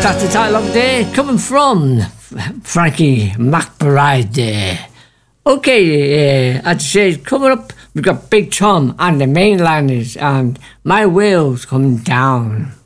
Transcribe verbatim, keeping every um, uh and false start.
That's the title of the day, coming from Frankie McBride. Okay, uh, as I say, coming up, we've got Big Tom and the Mainlanders and My Wheels Coming Down.